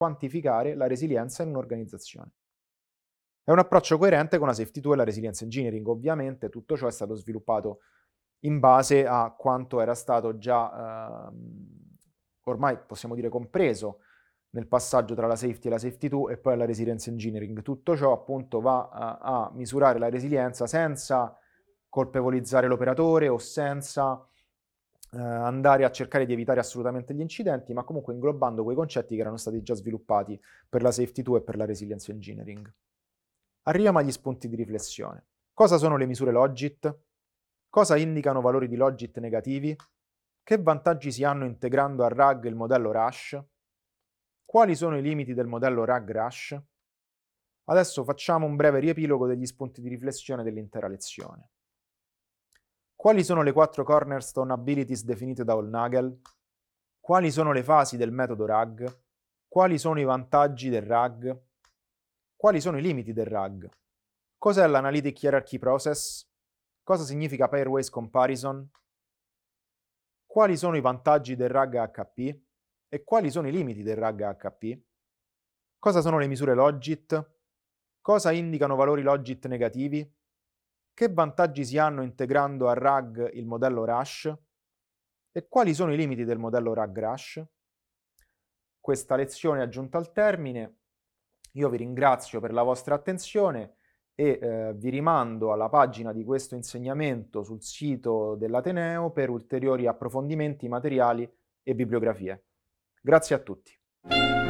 quantificare la resilienza in un'organizzazione. È un approccio coerente con la Safety 2 e la Resilience Engineering. Ovviamente tutto ciò è stato sviluppato in base a quanto era stato già ormai possiamo dire compreso nel passaggio tra la Safety e la Safety 2 e poi la Resilience Engineering. Tutto ciò appunto va a misurare la resilienza senza colpevolizzare l'operatore o senza andare a cercare di evitare assolutamente gli incidenti, ma comunque inglobando quei concetti che erano stati già sviluppati per la Safety 2 e per la Resilience Engineering. Arriviamo agli spunti di riflessione. Cosa sono le misure Logit? Cosa indicano valori di Logit negativi? Che vantaggi si hanno integrando a RAG il modello Rush? Quali sono i limiti del modello RAG-Rush? Adesso facciamo un breve riepilogo degli spunti di riflessione dell'intera lezione. Quali sono le 4 cornerstone abilities definite da Hollnagel? Quali sono le fasi del metodo RAG? Quali sono i vantaggi del RAG? Quali sono i limiti del RAG? Cos'è l'Analytic Hierarchy Process? Cosa significa Pairwise Comparison? Quali sono i vantaggi del RAG HP? E quali sono i limiti del RAG HP? Cosa sono le misure Logit? Cosa indicano valori Logit negativi? Che vantaggi si hanno integrando a RAG il modello Rush? E quali sono i limiti del modello RAG-Rush? Questa lezione è giunta al termine. Io vi ringrazio per la vostra attenzione e vi rimando alla pagina di questo insegnamento sul sito dell'Ateneo per ulteriori approfondimenti, materiali e bibliografie. Grazie a tutti.